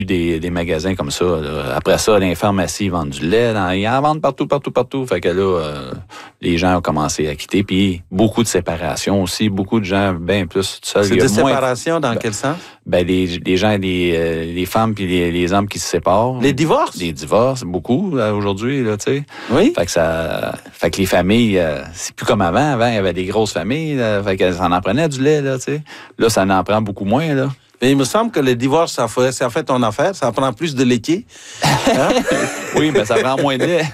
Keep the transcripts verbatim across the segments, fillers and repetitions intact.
Des, des magasins comme ça. Là. Après ça, les pharmacies vendent du lait. Dans, ils en vendent partout, partout, partout. Fait que là, euh, les gens ont commencé à quitter. Puis beaucoup de séparation aussi. Beaucoup de gens, bien plus seuls. C'est de séparation dans ben, quel sens? Ben, les, les gens, les, euh, les femmes puis les, les hommes qui se séparent. Les divorces? Les divorces, beaucoup, là, aujourd'hui, là, tu sais. Oui. Fait que ça... Fait que les familles, euh, c'est plus comme avant. Avant, il y avait des grosses familles. Là, fait que ça en prenait du lait, là, tu sais. Là, ça en prend beaucoup moins, là. Mais il me semble que le divorce, ça fait, ça fait ton affaire, ça prend plus de laitier. Hein? Oui, mais ça prend moins de lait.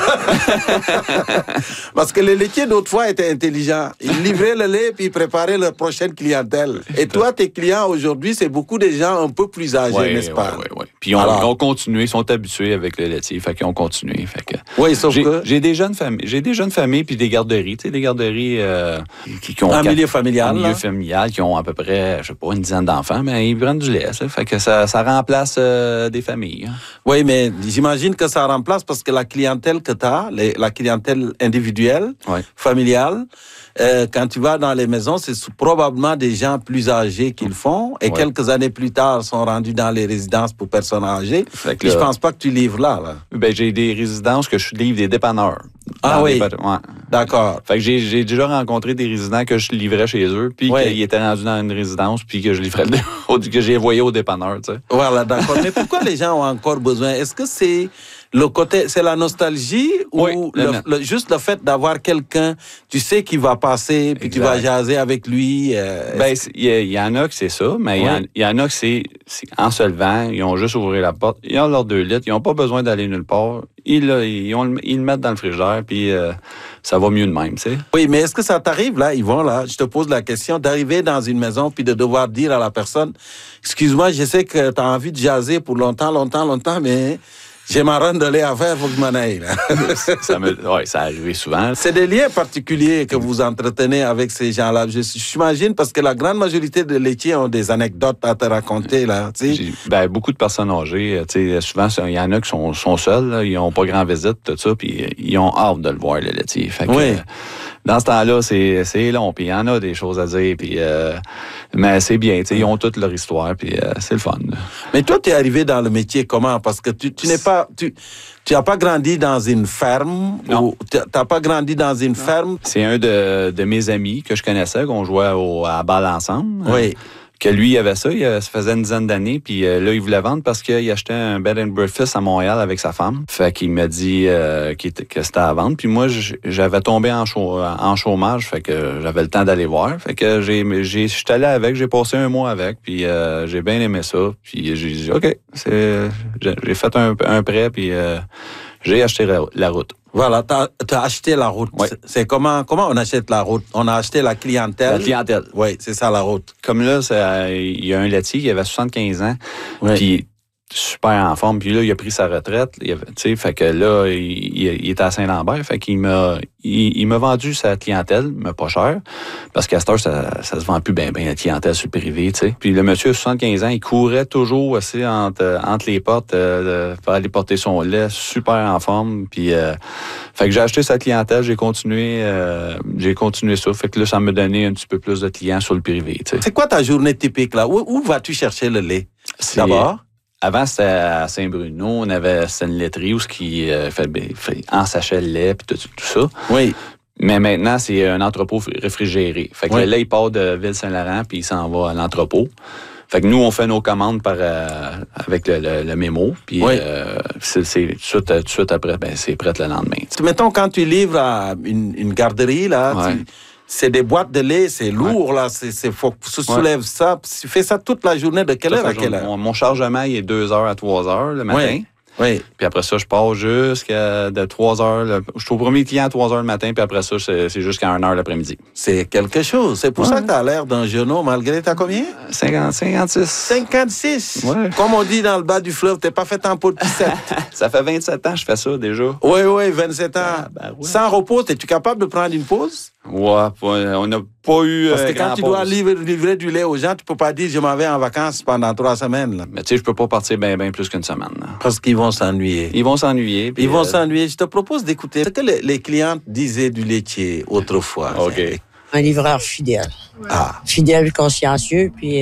Parce que les laitiers d'autrefois étaient intelligents. Ils livraient le lait puis ils préparaient leur prochaine clientèle. Et toi, tes clients aujourd'hui, c'est beaucoup de gens un peu plus âgés, oui, n'est-ce pas? Oui, oui, oui. Puis ils ont, ils ont continué, ils sont habitués avec le laitier, fait qu'ils ont continué. Fait que oui, sauf j'ai, que... J'ai des jeunes familles, j'ai des jeunes familles puis des garderies, tu sais, des garderies euh, qui, qui ont... Un milieu familial, Un milieu familial, qui ont à peu près, je sais pas, une dizaine d'enfants, mais ils prennent du lait, ça. Fait que ça, ça remplace euh, des familles. Hein. Oui, mais j'imagine que ça remplace parce que la clientèle que tu as, les, la clientèle individuelle, oui. familiale, euh, quand tu vas dans les maisons, c'est probablement des gens plus âgés qui le font et oui. quelques années plus tard sont rendus dans les résidences pour personnes âgées. Fait que là, je pense pas que tu livres là. là. Ben, j'ai des résidences que je livre des dépanneurs. Ah oui, dépanneurs. Ouais. D'accord. Fait que j'ai, j'ai déjà rencontré des résidents que je livrais chez eux, puis oui. qu'ils étaient rendus dans une résidence, puis que je livrais que j'ai envoyé au dépanneur, tu sais. Voilà, d'accord. Mais pourquoi les gens ont encore besoin? Est-ce que c'est le côté, c'est la nostalgie oui, ou le, le, juste le fait d'avoir quelqu'un, tu sais, qui va passer, puis qui va jaser avec lui? Euh, ben, il y, y en a que c'est ça, mais il oui. y, y en a que c'est, c'est en se levant, ils ont juste ouvert la porte, ils ont leurs deux litres, ils n'ont pas besoin d'aller nulle part. Ils, ils, ont, ils le mettent dans le frigidaire, puis euh, ça va mieux de même, tu sais. Oui, mais est-ce que ça t'arrive, là, Yvon, là, je te pose la question, d'arriver dans une maison, puis de devoir dire à la personne, excuse-moi, je sais que tu as envie de jaser pour longtemps, longtemps, longtemps, mais j'ai ma ronde de lait à faire, il faut que je m'en aille, là. ça me, ouais, ça arrive souvent. C'est des liens particuliers que vous entretenez avec ces gens-là. Je, j'imagine, parce que la grande majorité des laitiers ont des anecdotes à te raconter, là, tu sais. Ben, beaucoup de personnes âgées, tu sais, souvent, il y en a qui sont, sont seuls, là, ils n'ont pas grand visite, tout ça, puis ils ont hâte de le voir, le laitier. Fait que, oui. Euh, dans ce temps-là, c'est, c'est long, puis il y en a des choses à dire, puis euh, mais c'est bien, tu sais, ils ont toute leur histoire, puis euh, c'est le fun. Mais toi, tu es arrivé dans le métier comment? Parce que tu, tu n'es pas... Tu... Tu n'as pas grandi dans une ferme? Non. Ou tu n'as pas grandi dans une non. ferme? C'est un de, de mes amis que je connaissais, qu'on jouait au, à la balle ensemble. Oui. Que lui, il avait ça, il, ça faisait une dizaine d'années, puis euh, là, il voulait vendre parce qu'il achetait un bed and breakfast à Montréal avec sa femme. Fait qu'il m'a dit euh, qu'il était, que c'était à vendre. Puis moi, j'avais tombé en, chau- en chômage, fait que j'avais le temps d'aller voir. Fait que j'ai, j'ai, je suis allé avec, j'ai passé un mois avec, puis euh, j'ai bien aimé ça. Puis j'ai dit, OK, c'est, j'ai, j'ai fait un, un prêt, puis euh, j'ai acheté la, la route. Voilà, tu as acheté la route. Oui. C'est comment, comment on achète la route? On a acheté la clientèle. La clientèle. Oui, c'est ça la route. Comme là, il y a un laitier qui avait soixante-quinze ans, oui. puis super en forme, puis là, il a pris sa retraite, tu sais, fait que là, il, il, il était à Saint-Lambert, fait qu'il m'a, il, il m'a vendu sa clientèle, mais pas cher, parce qu'à cette heure, ça, ça se vend plus bien, bien, la clientèle sur le privé, tu sais. Puis le monsieur, soixante-quinze ans, il courait toujours aussi entre, entre les portes euh, pour aller porter son lait, super en forme, puis euh, fait que j'ai acheté sa clientèle, j'ai continué, euh, j'ai continué ça, fait que là, ça me donnait un petit peu plus de clients sur le privé, tu sais. C'est quoi ta journée typique, là? Où, où vas-tu chercher le lait? C'est... D'abord? Avant, c'était à Saint-Bruno. On avait c'était une laiterie où ce qui euh, fait, fait ensachait le lait et tout, tout ça. Oui. Mais maintenant, c'est un entrepôt réfrigéré. Fait que oui. le lait, il part de Ville-Saint-Laurent puis il s'en va à l'entrepôt. Fait que nous, on fait nos commandes par euh, avec le, le, le mémo. Puis oui. euh, c'est, c'est tout, de suite, tout de suite après, ben, c'est prêt le lendemain. T'sais. Mettons, quand tu livres à une, une garderie, là, ouais. tu... c'est des boîtes de lait, c'est lourd, ouais. là, c'est, c'est, faut que tu soulèves ouais. ça. Tu fais ça toute la journée, de quelle toute heure à quelle heure? Mon, mon chargement, il est deux heures à trois heures le matin. Oui. Oui. Puis après ça, je pars jusqu'à de trois heures. Le, je suis au premier client à trois heures le matin, puis après ça, c'est, c'est jusqu'à une heure l'après-midi. C'est quelque chose. C'est pour ouais. ça que tu as l'air d'un genou, malgré t'as combien? cinquante, cinquante-six. cinquante-six? Ouais. Comme on dit dans le bas du fleuve, t'es pas fait en pot de piscette. Ça fait vingt-sept ans que je fais ça déjà. Oui, oui, vingt-sept ans. Ah, ben ouais. Sans repos, es-tu capable de prendre une pause? Ouais, on n'a pas eu. Parce que euh, quand tu dois livrer, livrer du lait aux gens, tu peux pas dire je m'en vais en vacances pendant trois semaines. Là. Mais tu sais, je peux pas partir bien, bien plus qu'une semaine. Là. Parce qu'ils vont s'ennuyer. Ils vont s'ennuyer. Ils euh... vont s'ennuyer. Je te propose d'écouter ce que les, les clientes disaient du laitier autrefois. OK. Un livreur fidèle. Ah. Fidèle, consciencieux, puis euh,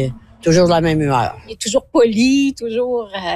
toujours de la même humeur. Il est toujours poli, toujours... Euh